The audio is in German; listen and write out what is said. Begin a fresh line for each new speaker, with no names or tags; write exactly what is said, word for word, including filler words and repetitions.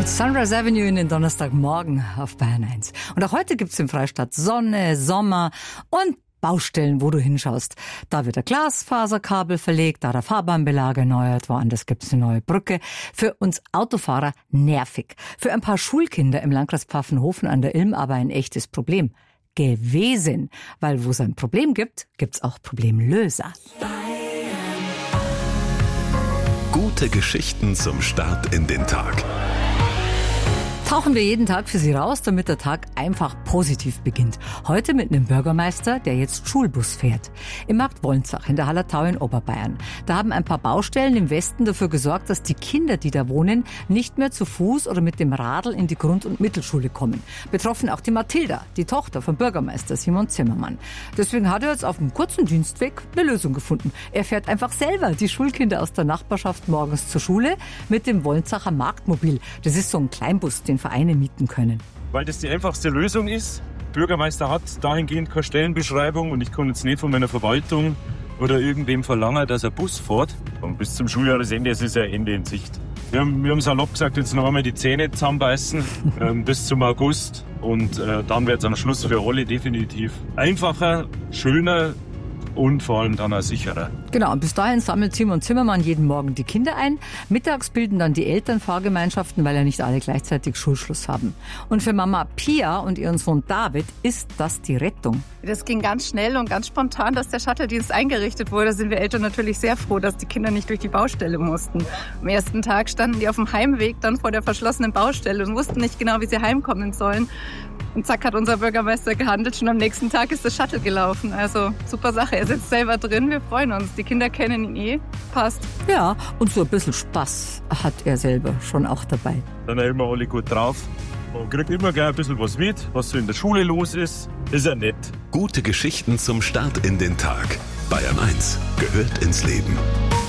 Sunrise Avenue in den Donnerstagmorgen auf Bayern eins. Und auch heute gibt's im Freistaat Sonne, Sommer und Baustellen, wo du hinschaust. Da wird ein Glasfaserkabel verlegt, da der Fahrbahnbelag erneuert, woanders gibt's eine neue Brücke. Für uns Autofahrer nervig. Für ein paar Schulkinder im Landkreis Pfaffenhofen an der Ilm aber ein echtes Problem gewesen. Weil wo es ein Problem gibt, gibt's auch Problemlöser.
Gute Geschichten zum Start in den Tag.
Tauchen wir jeden Tag für Sie raus, damit der Tag einfach positiv beginnt. Heute mit einem Bürgermeister, der jetzt Schulbus fährt. Im Markt Wolnzach in der Hallertau in Oberbayern. Da haben ein paar Baustellen im Westen dafür gesorgt, dass die Kinder, die da wohnen, nicht mehr zu Fuß oder mit dem Radl in die Grund- und Mittelschule kommen. Betroffen auch die Mathilda, die Tochter vom Bürgermeister Simon Zimmermann. Deswegen hat er jetzt auf einem kurzen Dienstweg eine Lösung gefunden. Er fährt einfach selber die Schulkinder aus der Nachbarschaft morgens zur Schule mit dem Wolnzacher Marktmobil. Das ist so ein Kleinbus, den Vereine mieten können.
Weil das die einfachste Lösung ist. Der Bürgermeister hat dahingehend keine Stellenbeschreibung und ich kann jetzt nicht von meiner Verwaltung oder irgendwem verlangen, dass er Bus fährt. Und bis zum Schuljahresende ist es ja Ende in Sicht. Wir haben, wir haben salopp gesagt, jetzt noch einmal die Zähne zusammenbeißen ähm, bis zum August und äh, dann wird es am Schluss für alle definitiv einfacher, schöner und vor allem dann auch sicherer.
Genau, und bis dahin sammelt Simon Zimmermann jeden Morgen die Kinder ein. Mittags bilden dann die Eltern Fahrgemeinschaften, weil ja nicht alle gleichzeitig Schulschluss haben. Und für Mama Pia und ihren Sohn David ist das die Rettung.
Das ging ganz schnell und ganz spontan, dass der Shuttle-Dienst eingerichtet wurde. Da sind wir Eltern natürlich sehr froh, dass die Kinder nicht durch die Baustelle mussten. Am ersten Tag standen die auf dem Heimweg dann vor der verschlossenen Baustelle und wussten nicht genau, wie sie heimkommen sollen. Und zack hat unser Bürgermeister gehandelt. Schon am nächsten Tag ist das Shuttle gelaufen. Also super Sache. Er sitzt selber drin. Wir freuen uns. Die Kinder kennen ihn eh. Passt.
Ja, und so ein bisschen Spaß hat er selber schon auch dabei.
Dann sind immer alle gut drauf. Man kriegt immer gleich ein bisschen was mit, was so in der Schule los ist. Ist ja nett.
Gute Geschichten zum Start in den Tag. Bayern eins gehört ins Leben.